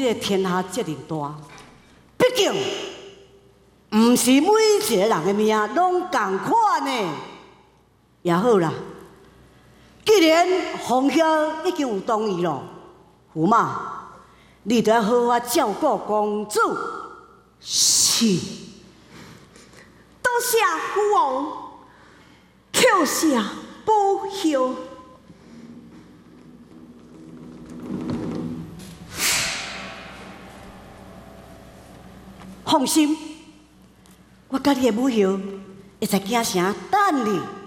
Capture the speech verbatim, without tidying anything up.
这个天下责任大，毕竟毋是每一个人的命拢共款呢。也好啦，既然皇兄已经有同意了，驸马，你就要好好照顾公主。 是，多谢父王，叩谢保佑。 放心，我甲你的母后会在京城等你。